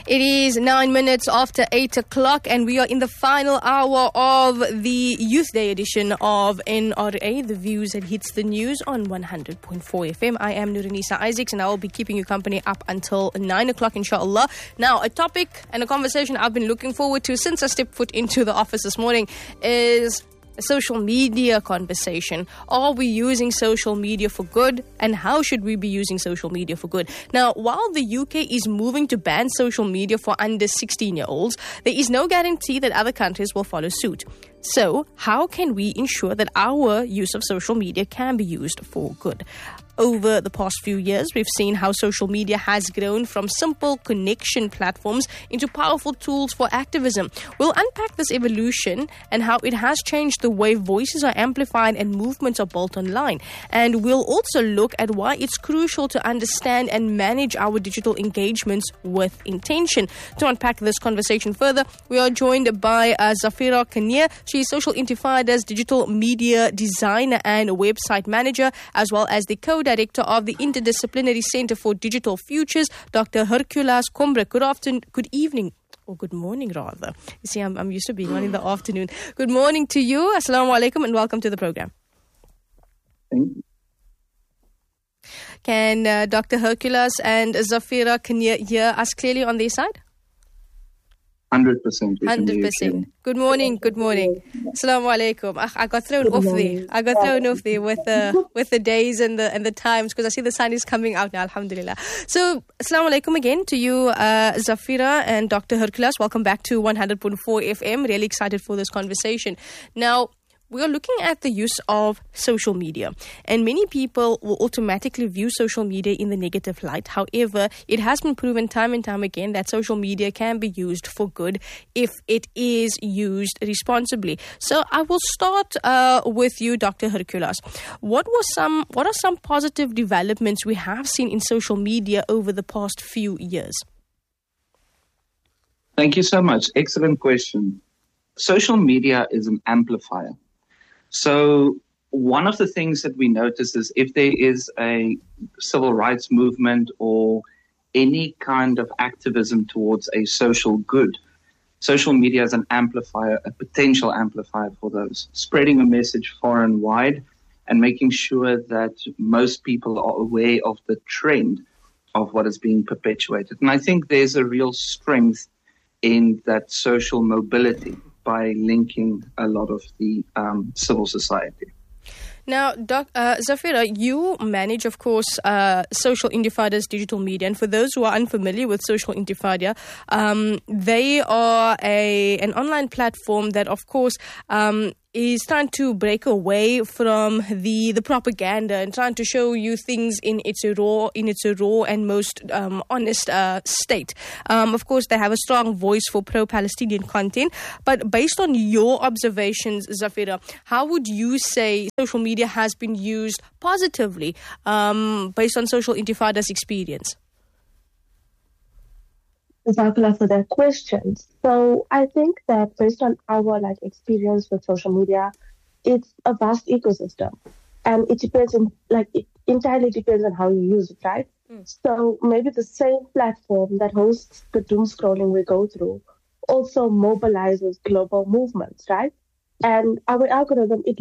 It is 9 minutes after 8 o'clock, and we are in the final hour of the Youth Day edition of NRA, the views that hits the news on 100.4 FM. I am Nuranisa Isaacs, and I will be keeping you company up until 9 o'clock, inshallah. Now, a topic and a conversation I've been looking forward to since I stepped foot into the office this morning is a social media conversation. Are we using social media for good, and how should we be using social media for good? Now, while the UK is moving to ban social media for under 16-year-olds, there is no guarantee that other countries will follow suit. So, how can we ensure that our use of social media can be used for good? Over the past few years, we've seen how social media has grown from simple connection platforms into powerful tools for activism. We'll unpack this evolution and how it has changed the way voices are amplified and movements are built online. And we'll also look at why it's crucial to understand and manage our digital engagements with intention. To unpack this conversation further, we are joined by Zafira Kania. She's Social Intifada's digital media designer and website manager, as well as the co-director of the Interdisciplinary Center for Digital Futures, Dr. Hercules Kombre. Good evening, or good morning rather. You see, I'm used to being on in the afternoon. Good morning to you. Assalamu alaikum and welcome to the program. Thank you. Can Dr. Hercules and Zafira hear us clearly on their side? 100%. 100%. Good morning. Assalamu alaikum. I got thrown off there with the days and the times, because I see the sun is coming out now, alhamdulillah. So, assalamu alaikum again to you, Zafira and Dr. Hercules. Welcome back to 100.4 FM. Really excited for this conversation. Now, we are looking at the use of social media, and many people will automatically view social media in the negative light. However, it has been proven time and time again that social media can be used for good if it is used responsibly. So I will start with you, Dr. Hercules. What are some positive developments we have seen in social media over the past few years? Thank you so much. Excellent question. Social media is an amplifier. So one of the things that we notice is if there is a civil rights movement or any kind of activism towards a social good, social media is an amplifier, a potential amplifier for those, spreading a message far and wide and making sure that most people are aware of the trend of what is being perpetuated. And I think there's a real strength in that social mobility by linking a lot of the civil society. Now, Zafira, you manage, of course, Social Intifada's digital media. And for those who are unfamiliar with Social Intifada, they are an online platform that, of course, is trying to break away from the propaganda and trying to show you things in its raw and most honest state. Of course, they have a strong voice for pro-Palestinian content. But based on your observations, Zafira, how would you say social media has been used positively based on Social Intifada's experience? Jazakallah for that question. So I think that based on our experience with social media, it's a vast ecosystem, and it depends it entirely depends on how you use it, right? So maybe the same platform that hosts the doom scrolling we go through also mobilizes global movements, right? And our algorithm, it